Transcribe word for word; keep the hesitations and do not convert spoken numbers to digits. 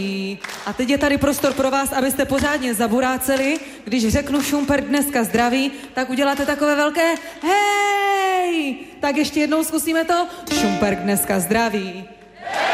A teď je tady prostor pro vás, abyste pořádně zaburáceli. Když řeknu Šumperk dneska zdraví, tak uděláte takové velké hej! Tak ještě jednou zkusíme to. Šumperk dneska zdraví.